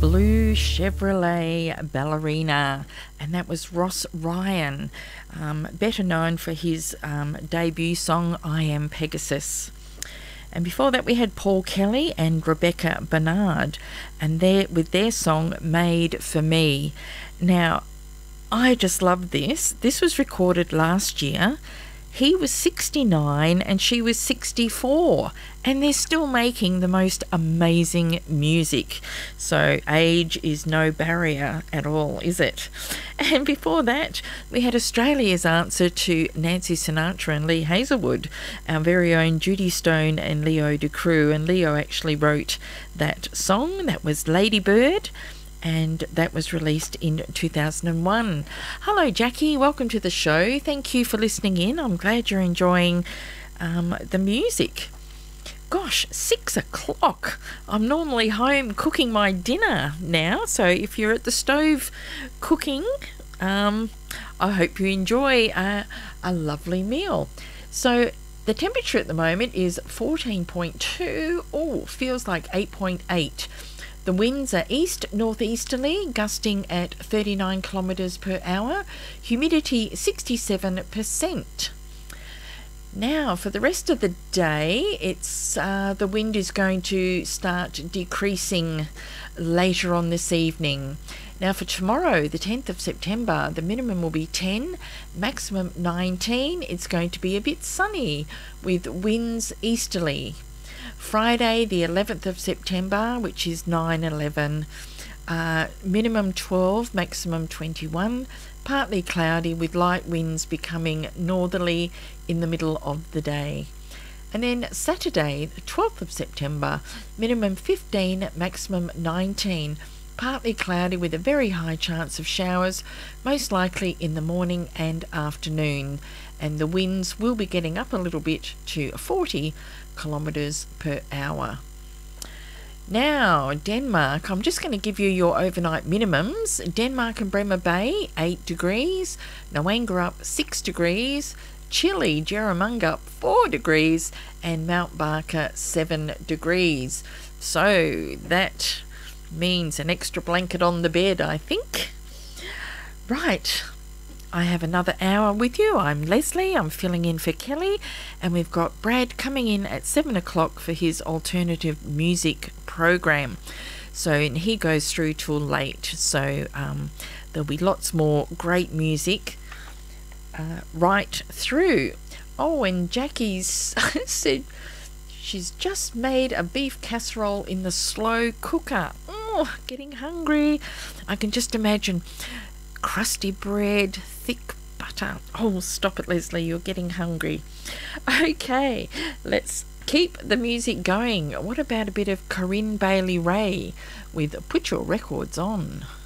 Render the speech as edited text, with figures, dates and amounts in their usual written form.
Blue Chevrolet Ballerina, and that was Ross Ryan, better known for his debut song I Am Pegasus. And before that we had Paul Kelly and Rebecca Bernard, and with their song Made for Me. Now, I just love this. This was recorded last year. He was 69 and she was 64, and they're still making the most amazing music. So age is no barrier at all, is it? And before that, we had Australia's answer to Nancy Sinatra and Lee Hazelwood, our very own Judy Stone and Leo DeCrue. And Leo actually wrote that song. That was Lady Bird, and that was released in 2001. Hello, Jackie. Welcome to the show. Thank you for listening in. I'm glad you're enjoying the music. Gosh, 6 o'clock. I'm normally home cooking my dinner now, so if you're at the stove cooking, I hope you enjoy a lovely meal. So the temperature at the moment is 14.2. Oh, feels like 8.8. The winds are east-northeasterly, gusting at 39 kilometres per hour. Humidity 67%. Now, for the rest of the day, it's the wind is going to start decreasing later on this evening. Now, for tomorrow, the 10th of September, the minimum will be 10, maximum 19. It's going to be a bit sunny with winds easterly. Friday, the 11th of September, which is 9/11, minimum 12, maximum 21, partly cloudy with light winds becoming northerly in the middle of the day. And then Saturday, the 12th of September, minimum 15, maximum 19, partly cloudy with a very high chance of showers, most likely in the morning and afternoon. And the winds will be getting up a little bit to 40 kilometres per hour. Now, Denmark, I'm just going to give you your overnight minimums. Denmark and Bremer Bay, 8 degrees. Noangerup, 6 degrees. Chile, Jaramungup, 4 degrees. And Mount Barker, 7 degrees. So that means an extra blanket on the bed, I think. Right. I have another hour with you. I'm Leslie. I'm filling in for Kelly, and we've got Brad coming in at 7 o'clock for his alternative music program. So, and he goes through till late. So there'll be lots more great music right through. Oh, and Jackie's said she's just made a beef casserole in the slow cooker. Oh, getting hungry. I can just imagine crusty bread, thick butter. Oh, stop it, Leslie, you're getting hungry. Okay, let's keep the music going. What about a bit of Corinne Bailey Rae with Put Your Records On?